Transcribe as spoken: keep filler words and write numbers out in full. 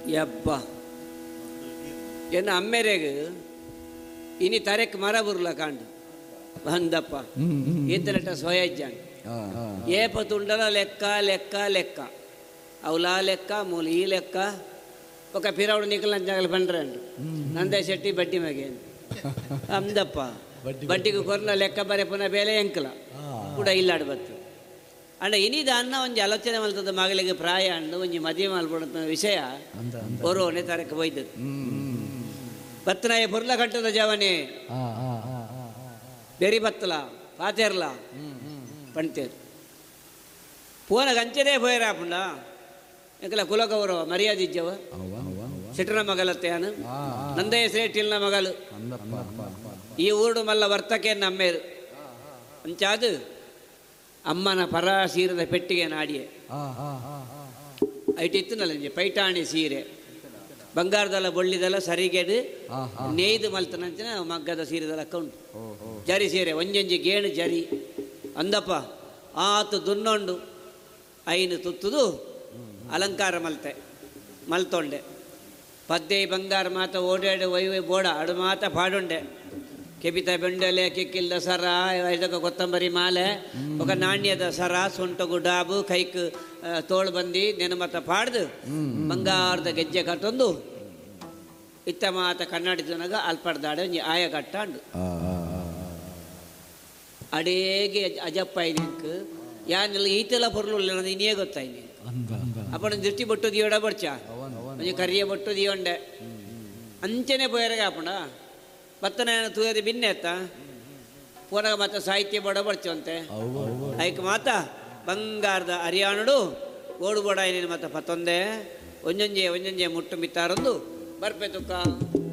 ಯಬ್ಬ ಎನ್ನ ಅಮ್ಮೆರೆಗೆ ಇನಿ ತರೆಕ್ ಮರ ಬುರ್ಲ ಕಾಂಡು ಬಂದಪ್ಪ ಇಂತಲಟ ಸೋಯಜ್ಜಾನ್ ಏಪ ತುಂಡಲ ಲೆಕ್ಕ ಲೆಕ್ಕ ಲೆಕ್ಕ ಅವಲಾ ಲೆಕ್ಕ ಮೂಲ ಈ ಲೆಕ್ಕ ఒక పిరవుడు నికలంజాగలు పండ్రండు నందే శెట్టి బడ్డి మగే ಅಂದಪ್ಪ ಬಡ್ಡಿಗೆ ಕೊರ್ನ ಲೆಕ್ಕ ಬರೆಪುನ ಬೇಲೆ ಎಂಕಲ ಕೂಡ ಇಲ್ಲಾಡು ಬತ್ತು ಅಂಡ ಇನಿದ ಅನ್ನ ಒಂಜಿ ಆಲೋಚನೆ ಮಲ್ತದ ಮಗಳಿಗೆ ಪ್ರಾಯ ಅಂಡು ಒಂಜಿ ಮದುವೆ ಮಲ್ಪಡ ವಿಷಯ ಓರೋನೆ ತರಕ್ಕೆ ಬೈದದ್ದು ಬತ್ತನಾಯ ಪುರ್ಲ ಕಟ್ಟದ ಜವನೆ ಬೆರಿ ಬತ್ತಲ ಪಾತೆರ್ಲ ಪಣ್ತೇರು ಪೋನ ಗಂಚದೇ ಪೋಯರಾಪುಂಡ ಎಂಕಲ ಕುಲಗೌರವ ಮರ್ಯಾದೆ ಇಜ್ಜವ ಸಿಟ್ರನ ಮಗಲತ್ತೆಯಾನು ನಂದೇ ಸೇಟಿಲ್ನ ಮಗಳು ಈ ಊರು ಮಲ್ಲ ವರ್ತಕೆ ನಮ್ಮೇರು ಅಂಚಾದು ಅಮ್ಮನ ಪರ ಸೀರದ ಪೆಟ್ಟಿಗೆ ನಾಡಿಯೇ ಐಟಿತ್ತು ನಲ್ಲ ಪೈಟಾಣಿ ಸೀರೆ ಬಂಗಾರದಲ್ಲ ಬೊಳ್ಳಿದಲ್ಲ ಸರಿಗೆಡು ನೇಯ್ದು ಮಲ್ತನಂಚಿನ ಮಗ್ಗದ ಸೀರೆದಲ್ಲ ಅಕೌಂಟ್ ಜರಿ ಸೀರೆ ಒಂಜೊಂಜಿ ಗೇಣು ಜರಿ ಅಂದಪ್ಪ ಆತು ದುನ್ನೊಂಡು ಐನು ತುತ್ತುದು ಅಲಂಕಾರ ಮಲ್ತೆ ಮಲ್ತೊಂಡೆ ಪದ್ದೆ ಬಂಗಾರ ಮಾತ ಓಡಾಡು ವೈವೈ ಬೋಡ ಅಡು ಮಾತ ಪಾಡುಂಡೆ ಕೆಪಿತ ಬೆಂಡೆಲೆ ಕಿಕ್ಕಿಲ್ದ ಸರ ಇದಕ್ಕೆ ಕೊತ್ತಂಬರಿ ಮಾಲೆ ఒక ನಾಣ್ಯದ ಸರ ಸೊಂಟಗು ಡಾಬು ಕೈಕ್ ತೋಳು ಬಂದು ನೆನ ಮತ ಪಾಡ್ದು ಬಂಗಾರದ ಗೆಜ್ಜೆ ಕಟ್ಟೊಂದು ಇತ್ತ ಮಾತ ಕನ್ನಡಿದನಾಗ ಅಲ್ಪಡ್ದಾಡೆ ಒಂಜಿ ಆಯ ಕಟ್ಟಾಂಡು ಅಡೇಗೆ ಅಜಪ್ಪ ಇದೆಂಕ್ ಯಾನೆಲ್ಲ ಈತೆಲ್ಲ ಪೊರ್ಲು ಇನ್ನೇ ಗೊತ್ತಾಯ್ನಿ ಅಪ್ಪಣ ದೃಷ್ಟಿ ಬೊಟ್ಟು ದಿಯೋಡ ಬಡ್ಚ ಒಂಜಿ ಕರಿಯ ಬೊಟ್ಟು ದಿಯೊಂಡೆ ಅಂಚನೆ ಪೋಯರಗ ಅಪ್ಪಣ ಬತ್ತನ ತೂಯದ ಬಿನ್ನೆ ಅತ್ತ ಪೂನಗ ಮಾತ ಸಾಹಿತ್ಯ ಬೋಡ ಬಡ್ಚವಂತೆ ಐಕ್ ಮಾತ ಬಂಗಾರದ ಹರಿಯಾಣಡು ಓಡು ಬೋಡ ಏನೇನು ಮಾತ ಪತ್ತೊಂದೆ ಒಂಜೊಂಜೆ ಒಂಜೊಂಜೆ ಮುಟ್ಟು ಮಿತ್ತಾರೊಂದು ಬರ್ಪೆ ತುಕ್ಕ